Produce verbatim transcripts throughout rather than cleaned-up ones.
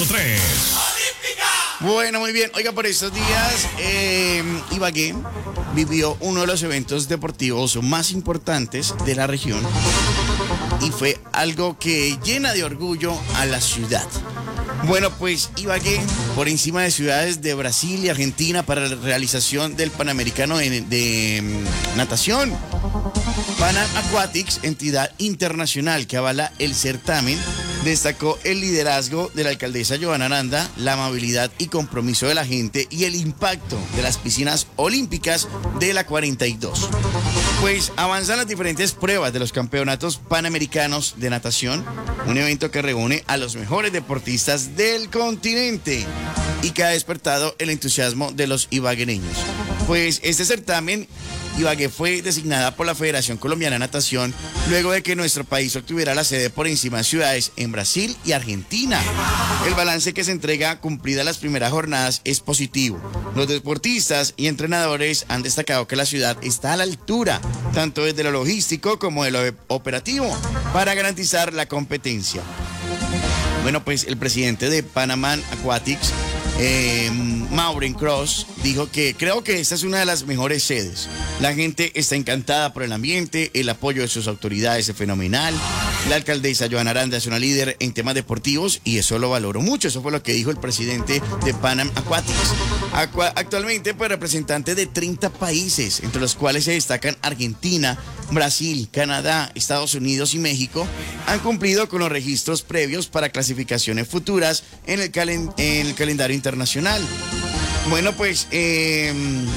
punto tres. Bueno, muy bien. Oiga, por estos días, eh, Ibagué vivió uno de los eventos deportivos más importantes de la región y fue algo que llena de orgullo a la ciudad. Bueno, pues Ibagué, por encima de ciudades de Brasil y Argentina para la realización del Panamericano de, de um, natación. Panam Aquatics, entidad internacional que avala el certamen, destacó el liderazgo de la alcaldesa Johanna Aranda, la amabilidad y compromiso de la gente y el impacto de las piscinas olímpicas de la cuarenta y dos. Pues avanzan las diferentes pruebas de los campeonatos panamericanos de natación, un evento que reúne a los mejores deportistas del continente y que ha despertado el entusiasmo de los ibaguereños. Pues este certamen, Ibagué fue designada por la Federación Colombiana de Natación luego de que nuestro país obtuviera la sede por encima de ciudades en Brasil y Argentina. El balance que se entrega cumplidas las primeras jornadas es positivo. Los deportistas y entrenadores han destacado que la ciudad está a la altura, tanto desde lo logístico como de lo operativo, para garantizar la competencia. Bueno, pues el presidente de Panam Aquatics, Eh, Maureen Cross, dijo que creo que esta es una de las mejores sedes. La gente está encantada por el ambiente, el apoyo de sus autoridades es fenomenal. La alcaldesa Johanna Aranda es una líder en temas deportivos y eso lo valoro mucho. Eso fue lo que dijo el presidente de Panam Aquatics. Aqua, actualmente, pues, representantes de treinta países, entre los cuales se destacan Argentina, Brasil, Canadá, Estados Unidos y México, han cumplido con los registros previos para clasificaciones futuras en el, calen, en el calendario internacional. Bueno, pues eh,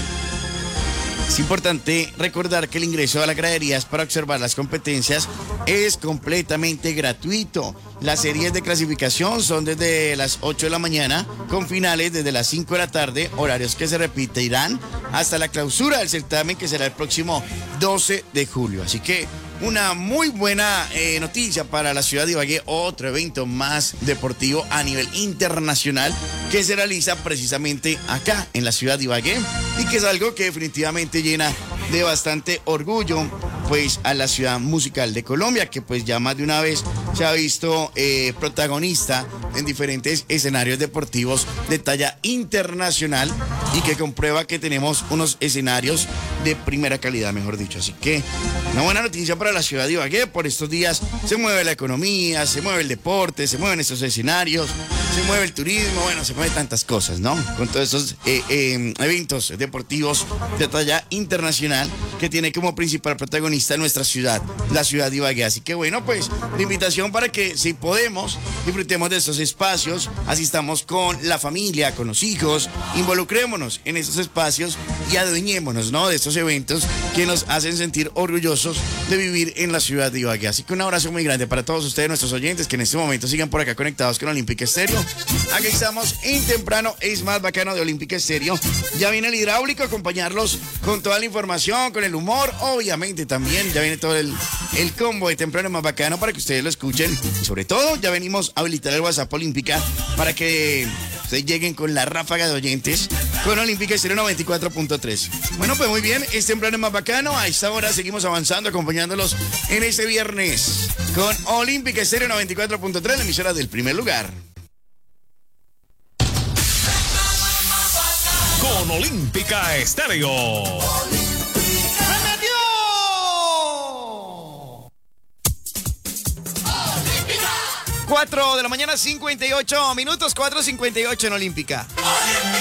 es importante recordar que el ingreso a las graderías para observar las competencias es completamente gratuito. Las series de clasificación son desde las ocho de la mañana, con finales desde las cinco de la tarde, horarios que se repetirán hasta la clausura del certamen, que será el próximo doce de julio. Así que una muy buena eh, noticia para la ciudad de Ibagué, otro evento más deportivo a nivel internacional que se realiza precisamente acá en la ciudad de Ibagué y que es algo que definitivamente llena de bastante orgullo pues a la ciudad musical de Colombia, que pues ya más de una vez se ha visto eh, protagonista en diferentes escenarios deportivos de talla internacional y que comprueba que tenemos unos escenarios de primera calidad, mejor dicho. Así que una buena noticia para la ciudad de Ibagué. Por estos días se mueve la economía, se mueve el deporte, se mueven estos escenarios, se mueve el turismo, bueno, se mueven tantas cosas, ¿no? Con todos estos eh, eh, eventos deportivos de talla internacional que tiene como principal protagonista nuestra ciudad, la ciudad de Ibagué. Así que bueno, pues la invitación para que si podemos disfrutemos de estos espacios, asistamos con la familia, con los hijos, involucrémonos en estos espacios y adueñémonos, ¿no?, de estos eventos que nos hacen sentir orgullosos de vivir en la ciudad de Ibagué. Así que un abrazo muy grande para todos ustedes, nuestros oyentes, que en este momento sigan por acá conectados con Olímpica Estéreo. Aquí estamos en Temprano es Más Bacano de Olímpica Estéreo. Ya viene el hidráulico a acompañarlos con toda la información, con el humor, obviamente también. Ya viene todo el, el combo de Temprano es Más Bacano para que ustedes lo escuchen. Y sobre todo, ya venimos a habilitar el WhatsApp Olímpica para que ustedes lleguen con la ráfaga de oyentes con Olímpica Estéreo noventa y cuatro punto tres. Bueno, pues muy bien, es Temprano es Más Bacano. A esta hora seguimos avanzando, acompañándolos en este viernes con Olímpica Estéreo noventa y cuatro punto tres, la emisora del primer lugar. Con Olímpica Estéreo. cuatro de la mañana, cincuenta y ocho minutos, cuatro cincuenta y ocho en Olímpica.